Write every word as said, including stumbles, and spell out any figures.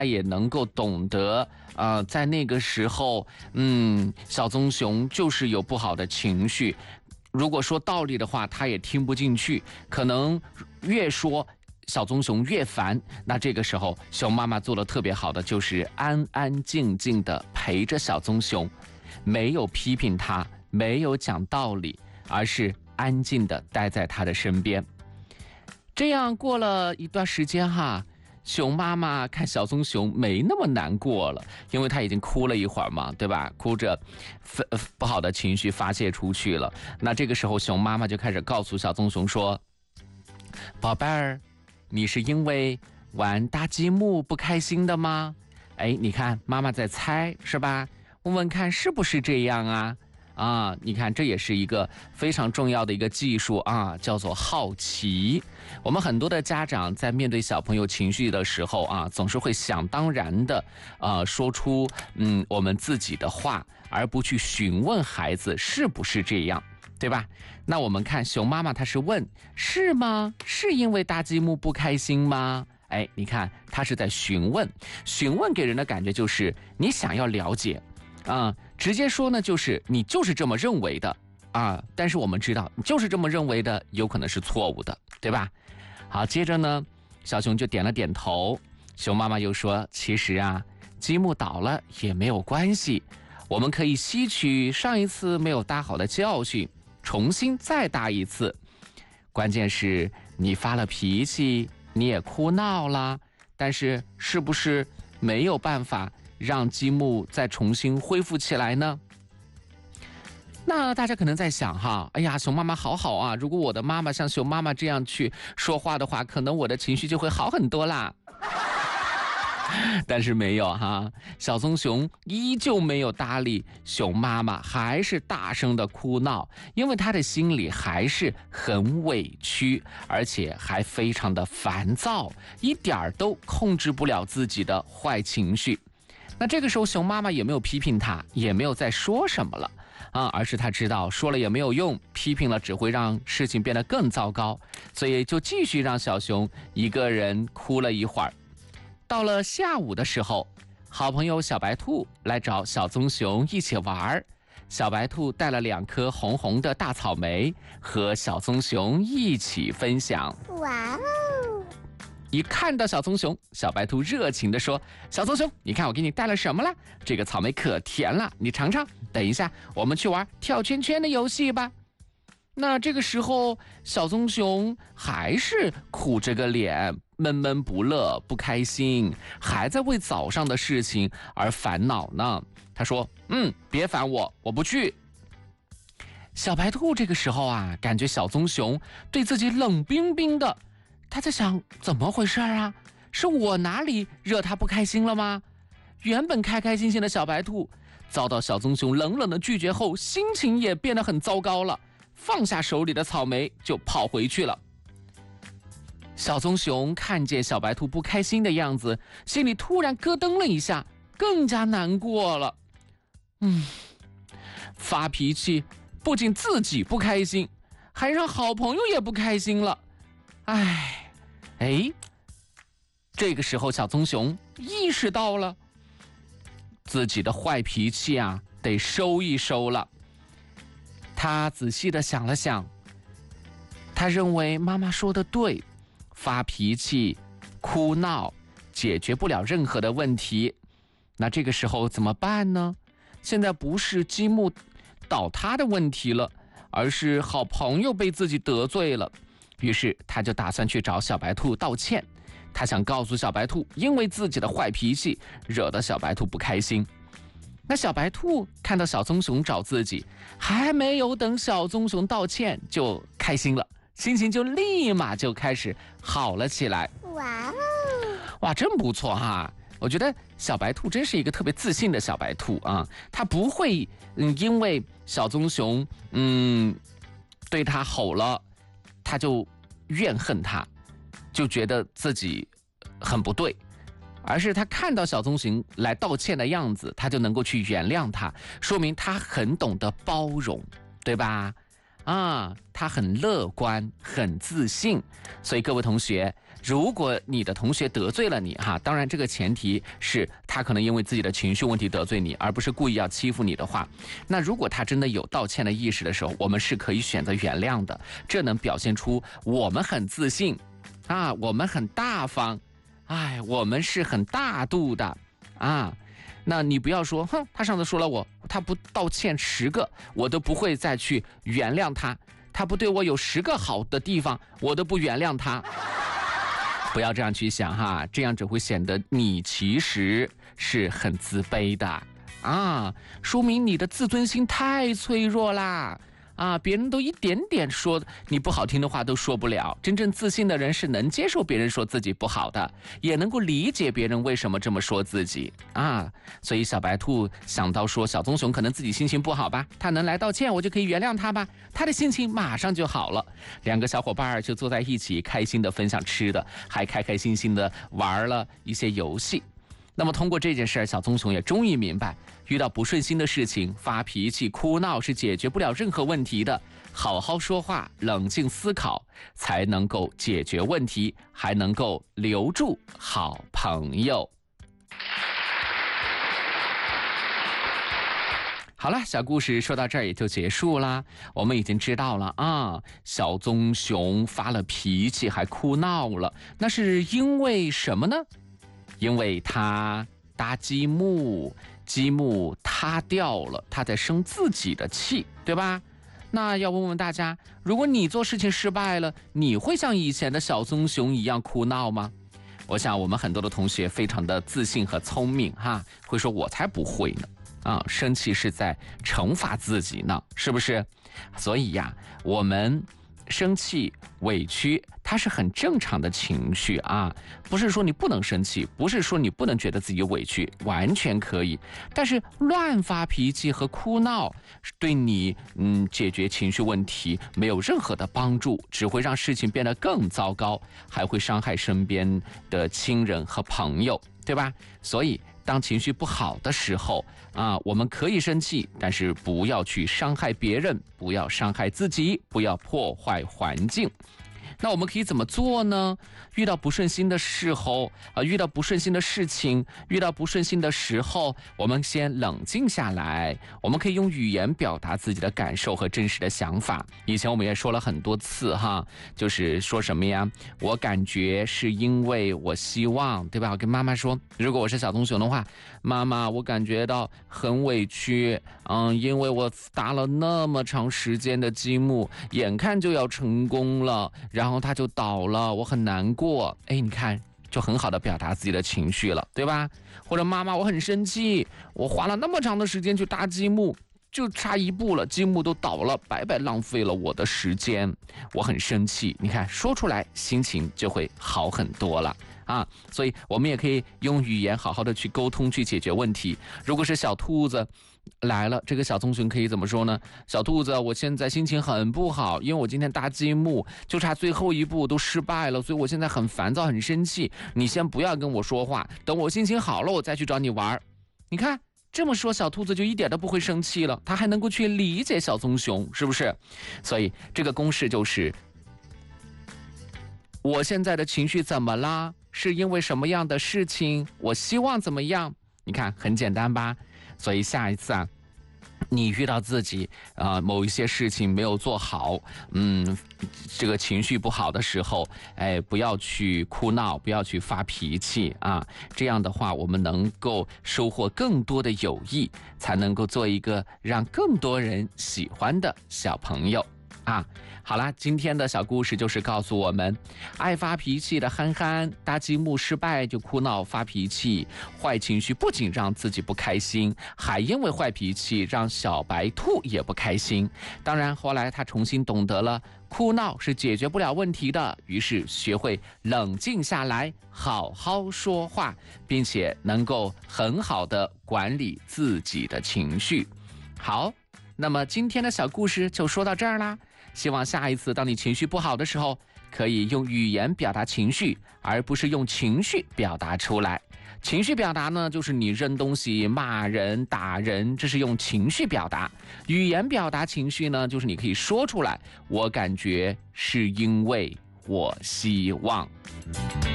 也能够懂得，呃，在那个时候，嗯，小棕熊就是有不好的情绪。如果说道理的话，他也听不进去，可能越说小棕熊越烦。那这个时候，熊妈妈做的特别好的就是安安静静的陪着小棕熊，没有批评他，没有讲道理，而是安静的待在他的身边。这样过了一段时间哈，熊妈妈看小棕熊没那么难过了，因为他已经哭了一会儿嘛，对吧？哭着不好的情绪发泄出去了。那这个时候熊妈妈就开始告诉小棕熊说，宝贝儿，你是因为玩搭积木不开心的吗？哎，你看妈妈在猜是吧？问问看是不是这样啊？啊，你看，这也是一个非常重要的一个技术啊，叫做好奇。我们很多的家长在面对小朋友情绪的时候啊，总是会想当然的，呃，说出嗯我们自己的话，而不去询问孩子是不是这样，对吧？那我们看熊妈妈，她是问是吗？是因为搭积木不开心吗？哎，你看，她是在询问，询问给人的感觉就是你想要了解。啊，直接说呢，就是你就是这么认为的啊，但是我们知道，你就是这么认为的，有可能是错误的，对吧？好，接着呢，小熊就点了点头。熊妈妈又说，其实啊，积木倒了也没有关系，我们可以吸取上一次没有搭好的教训，重新再搭一次。关键是你发了脾气，你也哭闹了，但是是不是没有办法让积木再重新恢复起来呢？那大家可能在想哈，哎呀，熊妈妈好好啊，如果我的妈妈像熊妈妈这样去说话的话，可能我的情绪就会好很多啦。但是没有哈，小棕熊依旧没有搭理熊妈妈，还是大声的哭闹，因为他的心里还是很委屈，而且还非常的烦躁，一点都控制不了自己的坏情绪。那这个时候熊妈妈也没有批评他，也没有再说什么了啊，而是他知道说了也没有用，批评了只会让事情变得更糟糕，所以就继续让小熊一个人哭了一会儿。到了下午的时候，好朋友小白兔来找小棕熊一起玩，小白兔带了两颗红红的大草莓和小棕熊一起分享。哇哦！一看到小棕熊，小白兔热情地说，小棕熊，你看我给你带了什么了？这个草莓可甜了，你尝尝。等一下我们去玩跳圈圈的游戏吧。那这个时候小棕熊还是苦着个脸，闷闷不乐，不开心，还在为早上的事情而烦恼呢。他说，嗯，别烦我，我不去。小白兔这个时候啊，感觉小棕熊对自己冷冰冰的，他在想，怎么回事啊？是我哪里惹他不开心了吗？原本开开心心的小白兔，遭到小棕熊冷冷的拒绝后，心情也变得很糟糕了，放下手里的草莓就跑回去了。小棕熊看见小白兔不开心的样子，心里突然咯噔了一下，更加难过了。嗯，发脾气不仅自己不开心，还让好朋友也不开心了。哎，哎，这个时候小棕熊意识到了自己的坏脾气啊，得收一收了。他仔细地想了想，他认为妈妈说的对，发脾气、哭闹解决不了任何的问题。那这个时候怎么办呢？现在不是积木倒塌的问题了，而是好朋友被自己得罪了。于是他就打算去找小白兔道歉，他想告诉小白兔，因为自己的坏脾气惹得小白兔不开心。那小白兔看到小棕熊找自己，还没有等小棕熊道歉就开心了，心情就立马就开始好了起来。哇哦，哇，真不错哈！我觉得小白兔真是一个特别自信的小白兔啊，它不会嗯因为小棕熊嗯对它吼了，它就怨恨它，就觉得自己很不对。而是他看到小棕熊来道歉的样子，他就能够去原谅他，说明他很懂得包容，对吧？ 啊，他很乐观，很自信。所以各位同学，如果你的同学得罪了你哈，当然这个前提是他可能因为自己的情绪问题得罪你，而不是故意要欺负你的话，那如果他真的有道歉的意识的时候，我们是可以选择原谅的。这能表现出我们很自信啊，我们很大方，哎，我们是很大度的啊。那你不要说，哼，他上次说了我，他不道歉十个，我都不会再去原谅他。他不对我有十个好的地方，我都不原谅他。不要这样去想哈，这样只会显得你其实是很自卑的啊，说明你的自尊心太脆弱啦。啊，别人都一点点说你不好听的话都说不了。真正自信的人是能接受别人说自己不好的，也能够理解别人为什么这么说自己啊。所以小白兔想到说，小棕熊可能自己心情不好吧，他能来道歉，我就可以原谅他吧，他的心情马上就好了。两个小伙伴就坐在一起，开心的分享吃的，还开开心心的玩了一些游戏。那么通过这件事儿，小棕熊也终于明白，遇到不顺心的事情，发脾气、哭闹是解决不了任何问题的。好好说话，冷静思考，才能够解决问题，还能够留住好朋友。好了，小故事说到这儿也就结束啦。我们已经知道了啊，小棕熊发了脾气还哭闹了，那是因为什么呢？因为他搭积木，积木塌掉了，他在生自己的气，对吧？那要问问大家，如果你做事情失败了，你会像以前的小棕熊一样哭闹吗？我想我们很多的同学非常的自信和聪明哈，会说我才不会呢啊，生气是在惩罚自己呢，是不是？所以呀，我们生气、委屈，它是很正常的情绪啊，不是说你不能生气，不是说你不能觉得自己委屈，完全可以。但是乱发脾气和哭闹，对你嗯解决情绪问题没有任何的帮助，只会让事情变得更糟糕，还会伤害身边的亲人和朋友，对吧？所以当情绪不好的时候啊，我们可以生气，但是不要去伤害别人，不要伤害自己，不要破坏环境。那我们可以怎么做呢？遇到不顺心的时候啊，遇到不顺心的事情，遇到不顺心的时候，我们先冷静下来。我们可以用语言表达自己的感受和真实的想法。以前我们也说了很多次哈，就是说什么呀？我感觉是因为我希望，对吧？我跟妈妈说，如果我是小棕熊的话，妈妈，我感觉到很委屈，嗯，因为我搭了那么长时间的积木，眼看就要成功了，然后它就倒了，我很难过。哎，你看，就很好的表达自己的情绪了，对吧？或者妈妈，我很生气，我花了那么长的时间去搭积木，就差一步了，积木都倒了，白白浪费了我的时间，我很生气。你看，说出来心情就会好很多了啊。所以我们也可以用语言好好的去沟通，去解决问题。如果是小兔子来了，这个小棕熊可以怎么说呢？小兔子，我现在心情很不好，因为我今天搭积木就差最后一步都失败了，所以我现在很烦躁很生气，你先不要跟我说话，等我心情好了我再去找你玩。你看这么说，小兔子就一点都不会生气了，它还能够去理解小棕熊，是不是？所以这个公式就是我现在的情绪怎么啦？是因为什么样的事情？我希望怎么样？你看很简单吧？所以下一次啊，你遇到自己啊、呃、某一些事情没有做好，嗯，这个情绪不好的时候，哎，不要去哭闹，不要去发脾气啊。这样的话，我们能够收获更多的友谊，才能够做一个让更多人喜欢的小朋友。啊，好啦，今天的小故事就是告诉我们，爱发脾气的憨憨，搭积木失败就哭闹发脾气，坏情绪不仅让自己不开心，还因为坏脾气让小白兔也不开心。当然后来他重新懂得了哭闹是解决不了问题的，于是学会冷静下来，好好说话，并且能够很好的管理自己的情绪。好，那么今天的小故事就说到这儿啦。希望下一次当你情绪不好的时候，可以用语言表达情绪，而不是用情绪表达出来。 情绪表达呢，就是你扔东西、骂人、打人，这是用情绪表达。语言表达情绪呢，就是你可以说出来，我感觉是因为我希望。